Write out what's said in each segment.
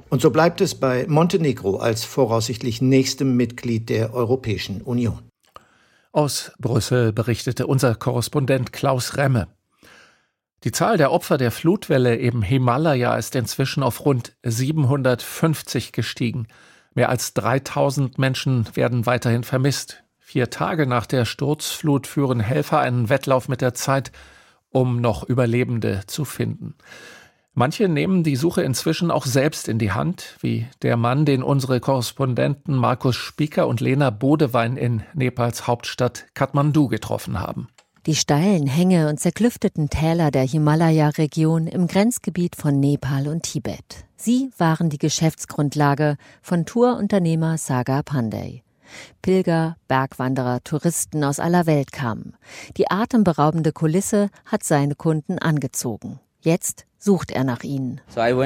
Und so bleibt es bei Montenegro als voraussichtlich nächstem Mitglied der Europäischen Union. Aus Brüssel berichtete unser Korrespondent Klaus Remme. Die Zahl der Opfer der Flutwelle im Himalaya ist inzwischen auf rund 750 gestiegen. Mehr als 3000 Menschen werden weiterhin vermisst. 4 Tage nach der Sturzflut führen Helfer einen Wettlauf mit der Zeit, um noch Überlebende zu finden. Manche nehmen die Suche inzwischen auch selbst in die Hand, wie der Mann, den unsere Korrespondenten Markus Spieker und Lena Bodewein in Nepals Hauptstadt Kathmandu getroffen haben. Die steilen Hänge und zerklüfteten Täler der Himalaya-Region im Grenzgebiet von Nepal und Tibet. Sie waren die Geschäftsgrundlage von Tourunternehmer Sagar Pandey. Pilger, Bergwanderer, Touristen aus aller Welt kamen. Die atemberaubende Kulisse hat seine Kunden angezogen. Jetzt sucht er nach ihnen.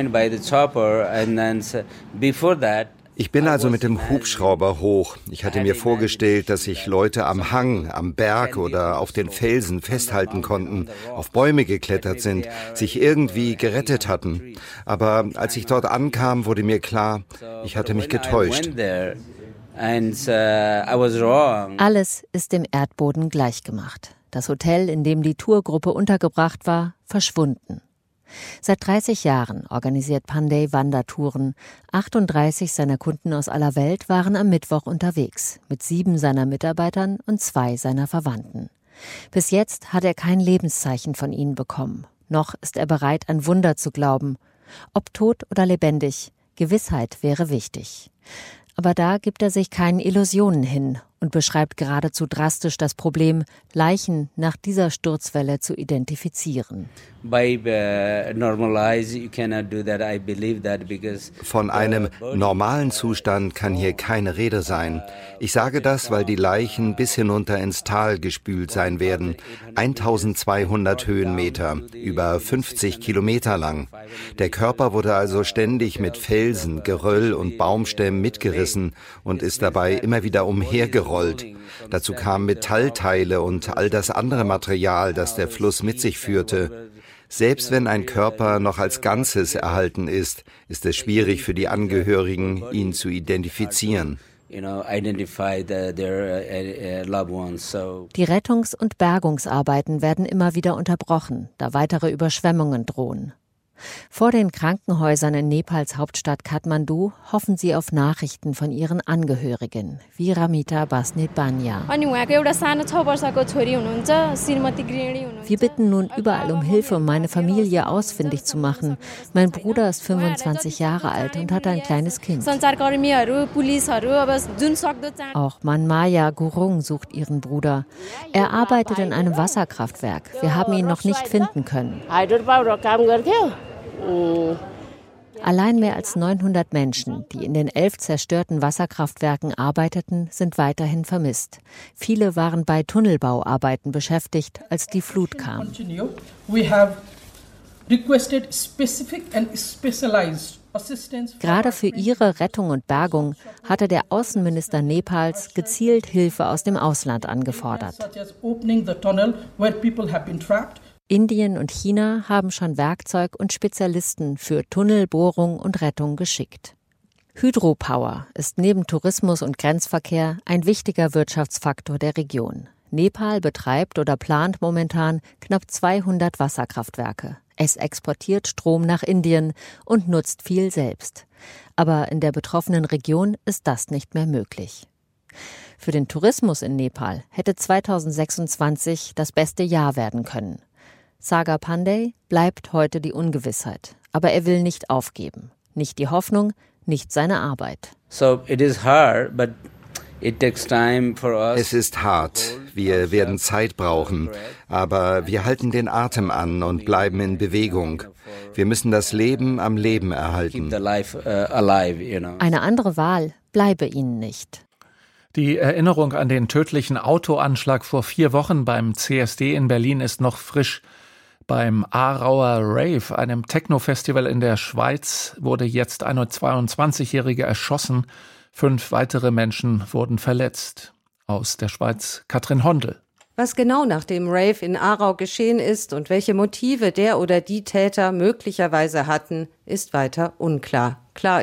Ich bin also mit dem Hubschrauber hoch. Ich hatte mir vorgestellt, dass sich Leute am Hang, am Berg oder auf den Felsen festhalten konnten, auf Bäume geklettert sind, sich irgendwie gerettet hatten. Aber als ich dort ankam, wurde mir klar, ich hatte mich getäuscht. Alles ist dem Erdboden gleichgemacht. Das Hotel, in dem die Tourgruppe untergebracht war, verschwunden. Seit 30 Jahren organisiert Pandey Wandertouren. 38 seiner Kunden aus aller Welt waren am Mittwoch unterwegs, mit 7 seiner Mitarbeitern und 2 seiner Verwandten. Bis jetzt hat er kein Lebenszeichen von ihnen bekommen. Noch ist er bereit, an Wunder zu glauben. Ob tot oder lebendig, Gewissheit wäre wichtig. Aber da gibt er sich keinen Illusionen hin und beschreibt geradezu drastisch das Problem, Leichen nach dieser Sturzwelle zu identifizieren. Von einem normalen Zustand kann hier keine Rede sein. Ich sage das, weil die Leichen bis hinunter ins Tal gespült sein werden. 1200 Höhenmeter, über 50 Kilometer lang. Der Körper wurde also ständig mit Felsen, Geröll und Baumstämmen mitgerissen und ist dabei immer wieder umhergerollt. Dazu kamen Metallteile und all das andere Material, das der Fluss mit sich führte. Selbst wenn ein Körper noch als Ganzes erhalten ist, ist es schwierig für die Angehörigen, ihn zu identifizieren. Die Rettungs- und Bergungsarbeiten werden immer wieder unterbrochen, da weitere Überschwemmungen drohen. Vor den Krankenhäusern in Nepals Hauptstadt Kathmandu hoffen sie auf Nachrichten von ihren Angehörigen, wie Ramita Basnetbanya. Wir bitten nun überall um Hilfe, um meine Familie ausfindig zu machen. Mein Bruder ist 25 Jahre alt und hat ein kleines Kind. Auch Manmaya Gurung sucht ihren Bruder. Er arbeitet in einem Wasserkraftwerk. Wir haben ihn noch nicht finden können. Allein mehr als 900 Menschen, die in den 11 zerstörten Wasserkraftwerken arbeiteten, sind weiterhin vermisst. Viele waren bei Tunnelbauarbeiten beschäftigt, als die Flut kam. Gerade für ihre Rettung und Bergung hatte der Außenminister Nepals gezielt Hilfe aus dem Ausland angefordert. Indien und China haben schon Werkzeug und Spezialisten für Tunnelbohrung und Rettung geschickt. Hydropower ist neben Tourismus und Grenzverkehr ein wichtiger Wirtschaftsfaktor der Region. Nepal betreibt oder plant momentan knapp 200 Wasserkraftwerke. Es exportiert Strom nach Indien und nutzt viel selbst. Aber in der betroffenen Region ist das nicht mehr möglich. Für den Tourismus in Nepal hätte 2026 das beste Jahr werden können. Sagar Pandey bleibt heute die Ungewissheit, aber er will nicht aufgeben. Nicht die Hoffnung, nicht seine Arbeit. Es ist hart, wir werden Zeit brauchen, aber wir halten den Atem an und bleiben in Bewegung. Wir müssen das Leben am Leben erhalten. Eine andere Wahl bleibe ihnen nicht. Die Erinnerung an den tödlichen Autoanschlag vor 4 Wochen beim CSD in Berlin ist noch frisch. Beim Aarauer Rave, einem Techno-Festival in der Schweiz, wurde jetzt eine 22-Jährige erschossen. 5 weitere Menschen wurden verletzt. Aus der Schweiz Katrin Hondel. Was genau nach dem Rave in Aarau geschehen ist und welche Motive der oder die Täter möglicherweise hatten, ist weiter unklar. Klar